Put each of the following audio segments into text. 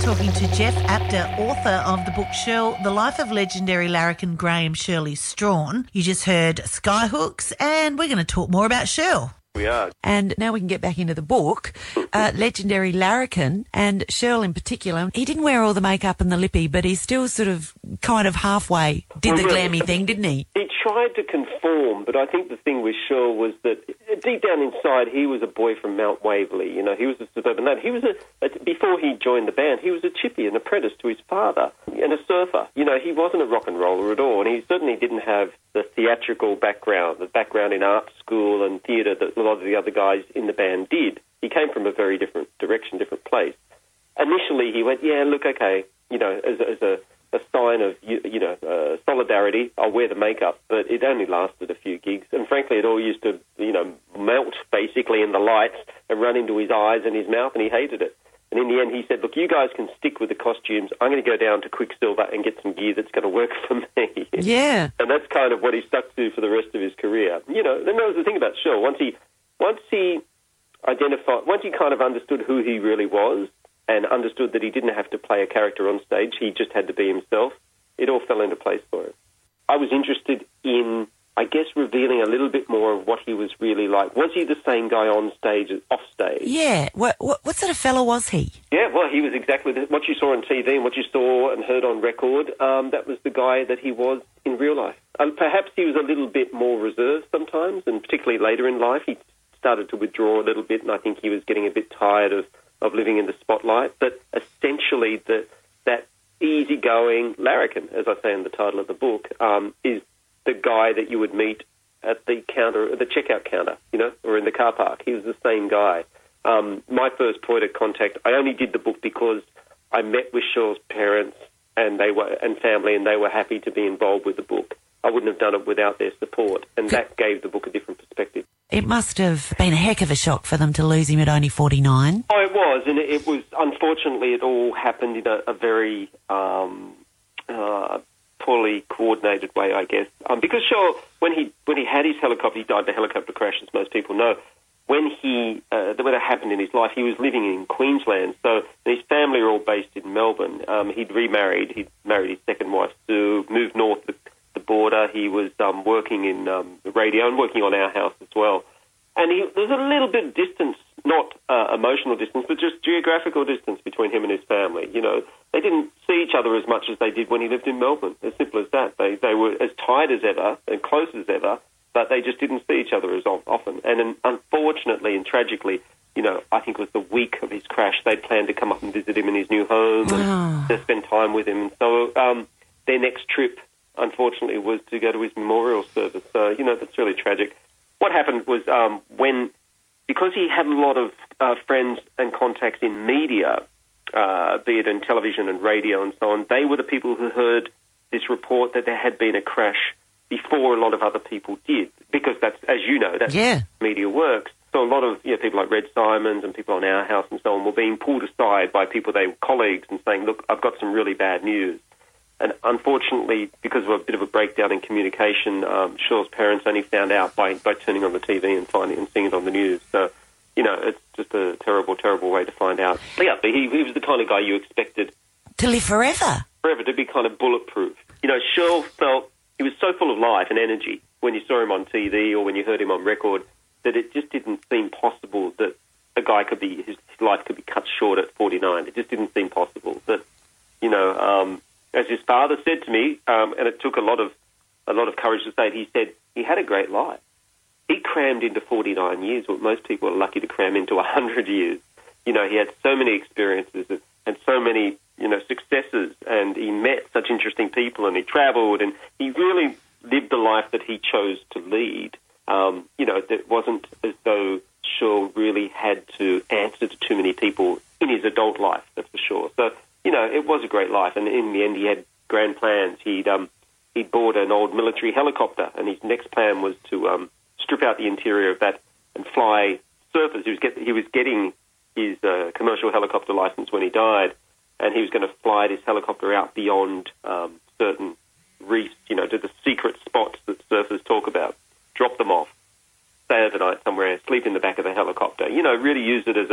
talking to Jeff Apter, author of the book Shirl, The Life of Legendary Larrikin Graham Shirley Strawn. You just heard Skyhooks, and we're going to talk more about Shirl. We are. And now we can get back into the book. Legendary Larrikin, and Shirl in particular, he didn't wear all the makeup and the lippy, but he still sort of kind of halfway did the glammy thing, didn't he? He tried to conform, but I think the thing with Shirl was that deep down inside he was a boy from Mount Waverley. You know, he was a suburban lad. He was before he joined the band, he was a chippy, an apprentice to his father, and a surfer. You know, he wasn't a rock and roller at all, and he certainly didn't have the theatrical background, the background in art school and theatre that a lot of the other guys in the band did. He came from a very different direction, different place. Initially, he went, yeah, look, okay, you know, as a sign of, solidarity, I'll wear the makeup, but it only lasted a few gigs. And frankly, it all used to, melt basically in the lights and run into his eyes and his mouth, and he hated it. And in the end, he said, look, you guys can stick with the costumes. I'm going to go down to Quicksilver and get some gear that's going to work for me. Yeah. And that's kind of what he stuck to for the rest of his career. You know, then there was the thing about Shirl. Once he kind of understood who he really was and understood that he didn't have to play a character on stage, he just had to be himself, it all fell into place for him. I was interested in, I guess, revealing a little bit more of what he was really like. Was he the same guy on stage as off stage? Yeah. What sort of fellow was he? Yeah, well, he was exactly what you saw on TV and what you saw and heard on record. That was the guy that he was in real life. Perhaps he was a little bit more reserved sometimes, and particularly later in life, he started to withdraw a little bit, and I think he was getting a bit tired of living in the spotlight. But essentially, that easygoing larrikin, as I say in the title of the book, is the guy that you would meet at the counter, the checkout counter, or in the car park. He was the same guy. My first point of contact, I only did the book because I met with Shirl's parents and family, and they were happy to be involved with the book. I wouldn't have done it without their support, and that gave the book a different perspective. It must have been a heck of a shock for them to lose him at only 49. Oh, it was, and it was, unfortunately, it all happened in a very poorly coordinated way, I guess. Because Shirl, when he had his helicopter, he died in a helicopter crash, as most people know. When that happened in his life, he was living in Queensland, so his family are all based in Melbourne. He'd remarried. He'd married his second wife, Sue, moved north the border. He was working in the radio and working on Our House as well. And there's a little bit of distance, not emotional distance, but just geographical distance between him and his family. You know, they didn't see each other as much as they did when he lived in Melbourne. As simple as that. They were as tight as ever and close as ever, but they just didn't see each other as often. And unfortunately and tragically, I think it was the week of his crash, they'd planned to come up and visit him in his new home and to spend time with him. And so their next trip, unfortunately, was to go to his memorial service. So, that's really tragic. What happened was because he had a lot of friends and contacts in media, be it in television and radio and so on, they were the people who heard this report that there had been a crash before a lot of other people did, because that's, as you know, that's how media works. So a lot of people like Red Simons and people on Our House and so on were being pulled aside by people they were colleagues and saying, look, I've got some really bad news. And unfortunately, because of a bit of a breakdown in communication, Shirl's parents only found out by turning on the TV and seeing it on the news. So, it's just a terrible, terrible way to find out. But yeah, he was the kind of guy you expected to live forever. Forever, to be kind of bulletproof. Shirl felt he was so full of life and energy when you saw him on TV or when you heard him on record that it just didn't seem possible that a guy his life could be cut short at 49. It just didn't seem possible. That, as his father said to me, and it took a lot of courage to say it, he said he had a great life. He crammed into 49 years what most people are lucky to cram into 100 years. He had so many experiences and so many, successes, and he met such interesting people, and he travelled, and he really lived the life that he chose to lead. It wasn't as though Shirl really had to answer to too many people in his adult life, that's for sure. So, it was a great life, and in the end he had grand plans. He'd bought an old military helicopter, and his next plan was to strip out the interior of that and fly surfers. He was getting his commercial helicopter license when he died, and he was going to fly this helicopter out beyond certain reefs, to the secret spots that surfers talk about, drop them off, stay overnight somewhere, sleep in the back of the helicopter, really use it as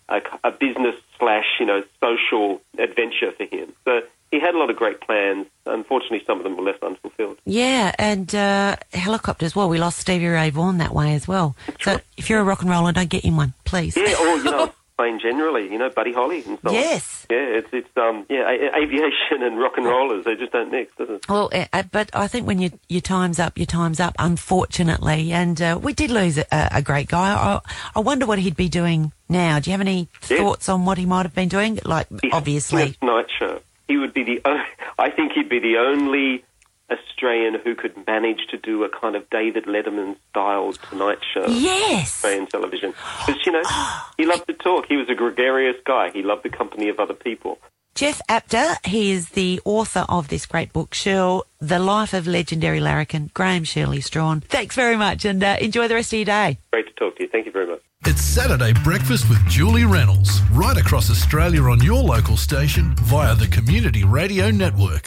a business / social adventure for him. So he had a lot of great plans. Unfortunately, some of them were left unfulfilled. Yeah, and helicopters. Well, we lost Stevie Ray Vaughan that way as well. That's right. If you're a rock and roller, don't get in one, please. Yeah, or, plane generally, Buddy Holly and so on. Yes. Yeah, aviation and rock and rollers, they just don't mix, does it? Well, but I think when your time's up, unfortunately. And we did lose a great guy. I wonder what he'd be doing now. Do you have any thoughts on what he might have been doing? Obviously. Tonight Show. He would be I think he'd be the only Australian who could manage to do a kind of David Letterman-style Tonight Show. Yes. Australian television. Because, he loved to talk. He was a gregarious guy. He loved the company of other people. Jeff Apter, he is the author of this great book, Shirl, The Life of Legendary Larrikin, Graham Shirley Strawn. Thanks very much and enjoy the rest of your day. Great to talk to you. Thank you very much. It's Saturday Breakfast with Julie Reynolds, right across Australia on your local station via the Community Radio Network.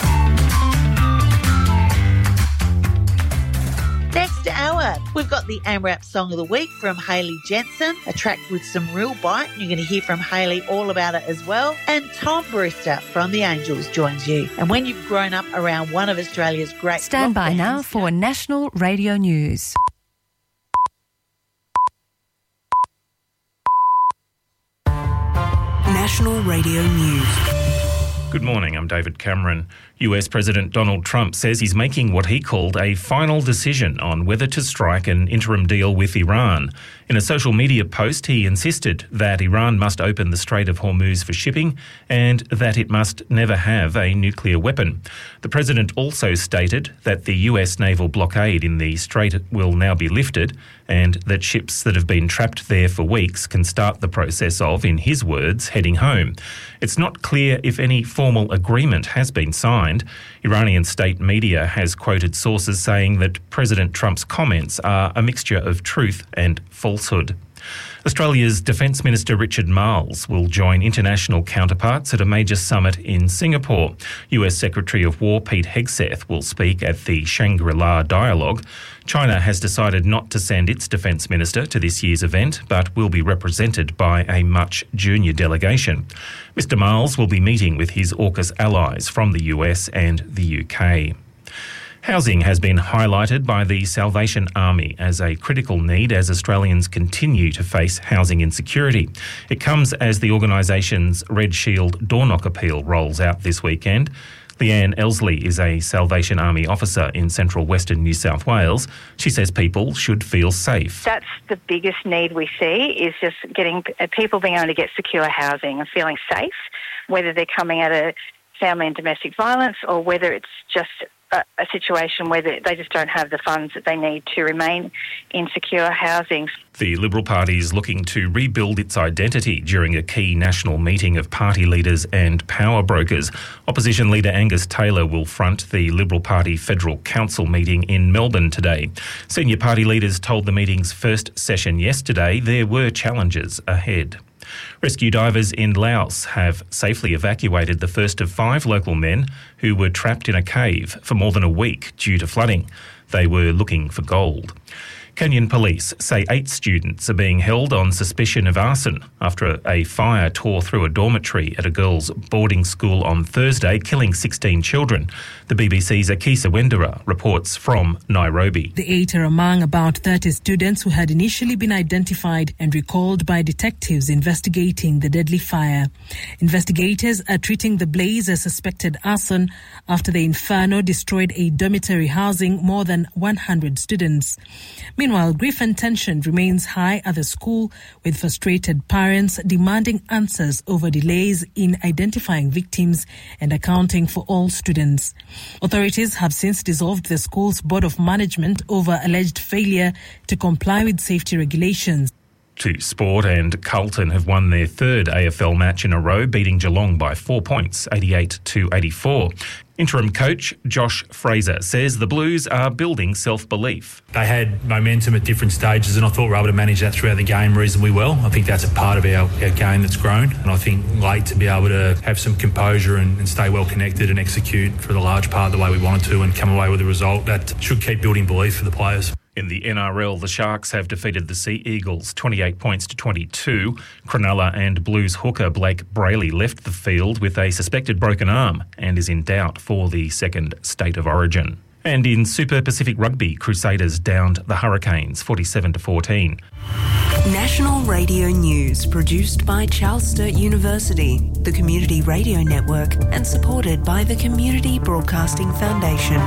Next hour, we've got the AMRAP Song of the Week from Hayley Jensen, a track with some real bite. You're going to hear from Hayley all about it as well. And Tom Brewster from The Angels joins you. And when you've grown up around one of Australia's great... Stand by now for National Radio News. National Radio News. Good morning, I'm David Cameron. US President Donald Trump says he's making what he called a final decision on whether to strike an interim deal with Iran. In a social media post, he insisted that Iran must open the Strait of Hormuz for shipping and that it must never have a nuclear weapon. The president also stated that the US naval blockade in the strait will now be lifted and that ships that have been trapped there for weeks can start the process of, in his words, heading home. It's not clear if any formal agreement has been signed. Iranian state media has quoted sources saying that President Trump's comments are a mixture of truth and falsehood. Australia's Defence Minister Richard Marles will join international counterparts at a major summit in Singapore. US Secretary of War Pete Hegseth will speak at the Shangri-La Dialogue. China has decided not to send its Defence Minister to this year's event, but will be represented by a much junior delegation. Mr Marles will be meeting with his AUKUS allies from the US and the UK. Housing has been highlighted by the Salvation Army as a critical need as Australians continue to face housing insecurity. It comes as the organisation's Red Shield door knock appeal rolls out this weekend. Leanne Elsley is a Salvation Army officer in central western New South Wales. She says people should feel safe. That's the biggest need we see, is just getting people being able to get secure housing and feeling safe, whether they're coming out of family and domestic violence or whether it's just a situation where they just don't have the funds that they need to remain in secure housing. The Liberal Party is looking to rebuild its identity during a key national meeting of party leaders and power brokers. Opposition leader Angus Taylor will front the Liberal Party Federal Council meeting in Melbourne today. Senior party leaders told the meeting's first session yesterday there were challenges ahead. Rescue divers in Laos have safely evacuated the first of 5 local men who were trapped in a cave for more than a week due to flooding. They were looking for gold. Kenyan police say 8 students are being held on suspicion of arson after a fire tore through a dormitory at a girls' boarding school on Thursday, killing 16 children. The BBC's Akisa Wendera reports from Nairobi. The 8 are among about 30 students who had initially been identified and recalled by detectives investigating the deadly fire. Investigators are treating the blaze as suspected arson after the inferno destroyed a dormitory housing more than 100 students. Meanwhile, grief and tension remains high at the school, with frustrated parents demanding answers over delays in identifying victims and accounting for all students. Authorities have since dissolved the school's board of management over alleged failure to comply with safety regulations. To sport, and Carlton have won their 3rd AFL match in a row, beating Geelong by 4 points, 88-84. Interim coach Josh Fraser says the Blues are building self-belief. They had momentum at different stages and I thought we were able to manage that throughout the game reasonably well. I think that's a part of our game that's grown, and I think late to be able to have some composure and stay well connected and execute for the large part the way we wanted to and come away with a result that should keep building belief for the players. In the NRL, the Sharks have defeated the Sea Eagles 28 points to 22. Cronulla and Blues hooker Blake Brayley left the field with a suspected broken arm and is in doubt for the second State of Origin. And in Super Pacific Rugby, Crusaders downed the Hurricanes 47 to 14. National Radio News, produced by Charles Sturt University, the Community Radio Network, and supported by the Community Broadcasting Foundation.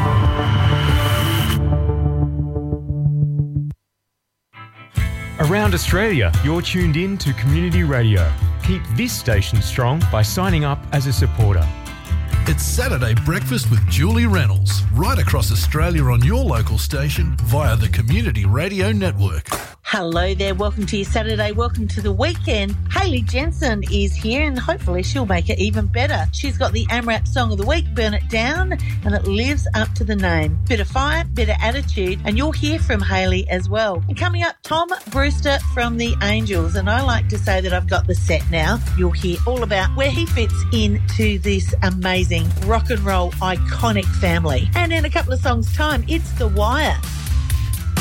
Around Australia, you're tuned in to Community Radio. Keep this station strong by signing up as a supporter. It's Saturday Breakfast with Julie Reynolds, right across Australia on your local station via the Community Radio Network. Hello there, welcome to your Saturday, welcome to the weekend. Hayley Jensen is here and hopefully she'll make it even better. She's got the AMRAP Song of the Week, Burn It Down, and it lives up to the name. Bit of fire, bit of attitude, and you'll hear from Hayley as well. And coming up, Tom Brewster from the Angels, and I like to say that I've got the set now. You'll hear all about where he fits into this amazing rock and roll iconic family. And in a couple of songs' time, it's The Wire.